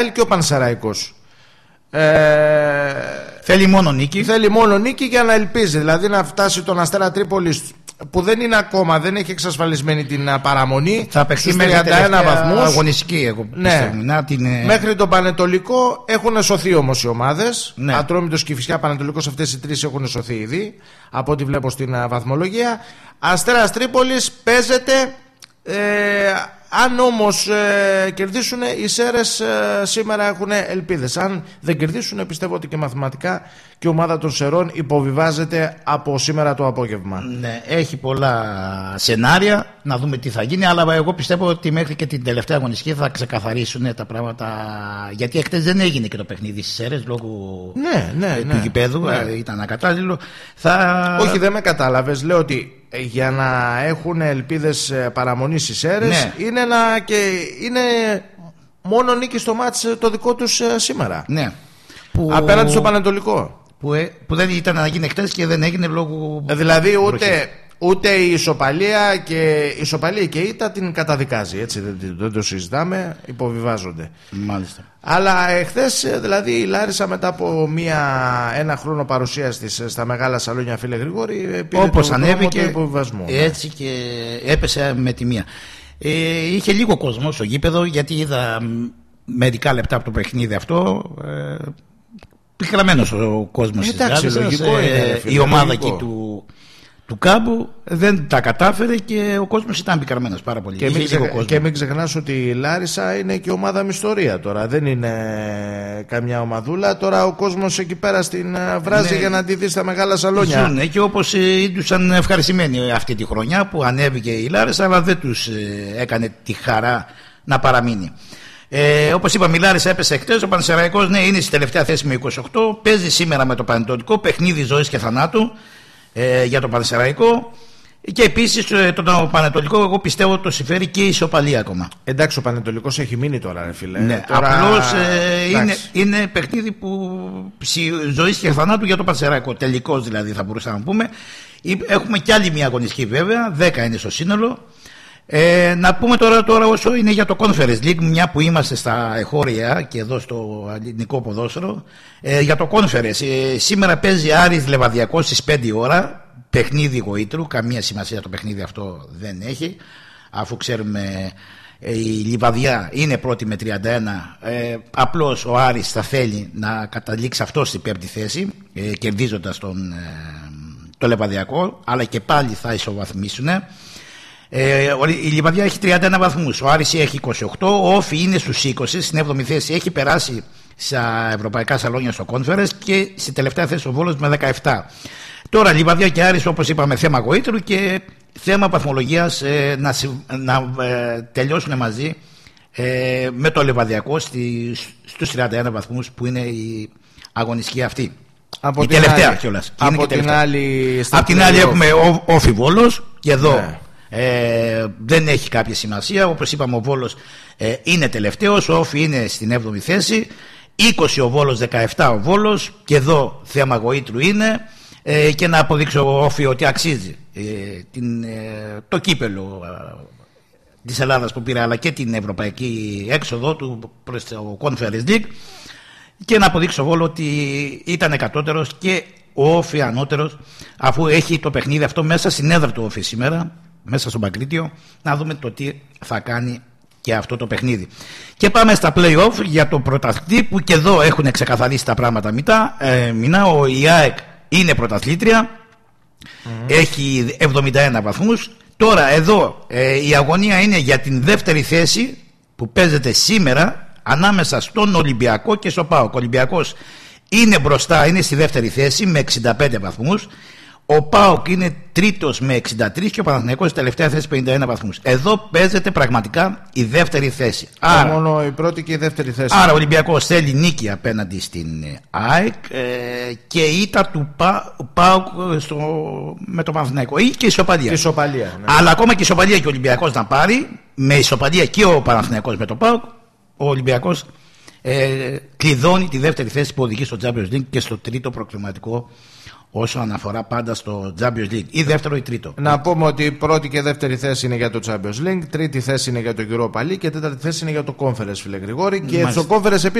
και ο Πανσεραϊκός. Θέλει μόνο νίκη. Θέλει μόνο νίκη για να ελπίζει. Δηλαδή να φτάσει τον Αστέρα Τρίπολης, που δεν είναι ακόμα, δεν έχει εξασφαλισμένη την παραμονή. Θα παιχτεί στους 31 βαθμούς. Αγωνιστική, εγώ πιστεύω. Ναι. Μέχρι τον Πανετολικό έχουν σωθεί όμως οι ομάδες. Ναι. Ατρόμητος, Κηφισιά, Πανετολικός, αυτές οι τρεις έχουν σωθεί ήδη, από ό,τι βλέπω στην βαθμολογία. Αστέρας Τρίπολης παίζεται. Αν όμως κερδίσουν, οι Σέρες σήμερα έχουν ελπίδες. Αν δεν κερδίσουν, πιστεύω ότι και μαθηματικά και η ομάδα των Σερών υποβιβάζεται από σήμερα το απόγευμα. Ναι, έχει πολλά σενάρια να δούμε τι θα γίνει, αλλά εγώ πιστεύω ότι μέχρι και την τελευταία αγωνιστική θα ξεκαθαρίσουν τα πράγματα. Γιατί εχθές δεν έγινε και το παιχνίδι στις Σέρες λόγω του γηπέδου, ήταν ακατάλληλο. Όχι, δεν με κατάλαβες. Λέω ότι για να έχουν ελπίδες παραμονής στις Σέρες, είναι μόνο νίκη στο μάτς το δικό τους σήμερα. Ναι. Απέναντι στο Πανετολικό. Που δεν ήταν να γίνει χτες και δεν έγινε λόγω. Δηλαδή ούτε η ισοπαλία και η ήττα την καταδικάζει. Έτσι, δεν το συζητάμε, υποβιβάζονται. Μάλιστα. Αλλά εχθές, δηλαδή, η Λάρισα μετά από ένα χρόνο παρουσίας της στα μεγάλα σαλόνια, φίλε Γρηγόρη, όπως ανέβηκε, έτσι και έπεσε με τη μία. Είχε λίγο κόσμο στο γήπεδο, γιατί είδα μερικά λεπτά από το παιχνίδι αυτό. Πικραμένος ο κόσμος της Λάρισας. Η ομάδα εκεί του κάμπου δεν τα κατάφερε και ο κόσμος ήταν πικραμένος πάρα πολύ. Και μην ξεχνάς ότι η Λάρισα είναι και ομάδα μυστορία τώρα. Δεν είναι καμιά ομαδούλα. Τώρα ο κόσμος εκεί πέρα στην βράζει για να τη δει στα μεγάλα σαλόνια. Ζουν και όπως ήταν ευχαριστημένοι αυτή τη χρονιά που ανέβηκε η Λάρισα, αλλά δεν τους έκανε τη χαρά να παραμείνει. Όπως είπαμε, η Λάρισα έπεσε εκτός. Ο Πανσεραϊκός είναι στη τελευταία θέση με 28. Παίζει σήμερα με το Πανετολικό, παιχνίδι ζωής και θανάτου για το Πανσεραϊκό. Και επίσης το Πανετολικό, εγώ πιστεύω το συμφέρει και η ισοπαλία ακόμα. Εντάξει, ο Πανετολικός έχει μείνει τώρα, ρε φίλε. Ναι, απλώς είναι παιχνίδι που ζωής και θανάτου για το Πανσεραϊκό. Τελικός δηλαδή, θα μπορούσαμε να πούμε. Έχουμε κι άλλη μια αγωνιστική βέβαια, 10 είναι στο σύνολο. Να πούμε τώρα όσο είναι για το Conference League, μια που είμαστε στα εχώρια και εδώ στο ελληνικό ποδόσφαιρο. Για το Conference, σήμερα παίζει Άρης Λεβαδιακός στις 5 ώρα, παιχνίδι γοήτρου. Καμία σημασία το παιχνίδι αυτό δεν έχει, αφού ξέρουμε η Λιβαδιά είναι πρώτη με 31. Απλώς ο Άρης θα θέλει να καταλήξει αυτό στην 5η θέση, κερδίζοντας το Λεβαδιακό, αλλά και πάλι θα ισοβαθμίσουν. Η Λιβαδιά έχει 31 βαθμούς, ο Άρης έχει 28, ο Όφι είναι στους 20, στην 7η θέση, έχει περάσει στα ευρωπαϊκά σαλόνια στο Conference και στη τελευταία θέση ο Βόλος με 17. Τώρα Λιβαδιά και Άρης, όπως είπαμε, θέμα γοήτρου και θέμα βαθμολογίας να τελειώσουν μαζί με το Λιβαδιακό στους 31 βαθμούς που είναι η αγωνιστική αυτή. Από η τελευταία κιόλας. Από την άλλη έχουμε Όφι Βόλος και εδώ δεν έχει κάποια σημασία. Όπως είπαμε, ο Βόλος είναι τελευταίος, ο Όφι είναι στην 7η θέση, 20 ο Βόλος, 17 ο Βόλος, και εδώ θέμα γοήτρου είναι, και να αποδείξω ο Όφι ότι αξίζει το κύπελο της Ελλάδας που πήρε, αλλά και την ευρωπαϊκή έξοδο του προς το Conference League, και να αποδείξω Βόλο ότι ήταν εκατότερος και ο Όφι ανώτερος, αφού έχει το παιχνίδι αυτό μέσα στην έδρα του Όφι σήμερα, μέσα στο Παγκρίτιο. Να δούμε το τι θα κάνει και αυτό το παιχνίδι. Και πάμε στα play-off για το πρωταθλητή, που και εδώ έχουν ξεκαθαρίσει τα πράγματα μηνά. Η ΑΕΚ είναι πρωταθλήτρια, έχει 71 βαθμούς. Τώρα εδώ η αγωνία είναι για την δεύτερη θέση που παίζεται σήμερα ανάμεσα στον Ολυμπιακό και στο ΠΑΟΚ. Ο Ολυμπιακός είναι μπροστά, είναι στη δεύτερη θέση με 65 βαθμούς. Ο ΠΑΟΚ είναι τρίτος με 63 και ο Παναθηναϊκός στη τελευταία θέση 51 βαθμούς. Εδώ παίζεται πραγματικά η δεύτερη θέση. Άρα, μόνο η πρώτη και η δεύτερη θέση. Άρα ο Ολυμπιακός θέλει νίκη απέναντι στην ΑΕΚ και ήττα του ΠΑΟΚ με το Παναθηναϊκό, ή και ισοπαλία. Ναι. Αλλά ακόμα και ισοπαλία και ο Ολυμπιακός να πάρει, με ισοπαλία και ο Παναθηναϊκός με το ΠΑΟΚ, ο Ολυμπιακός κλειδώνει τη δεύτερη θέση που οδηγεί στο Champions League και στο τρίτο προκριματικό όσον αφορά πάντα στο Champions League, ή δεύτερο ή τρίτο. Να πούμε ότι η πρώτη και δεύτερη θέση είναι για το Champions League, τρίτη θέση είναι για το Europa League και τέταρτη θέση είναι για το Conference, φίλε Γρηγόρη. Και στο Conference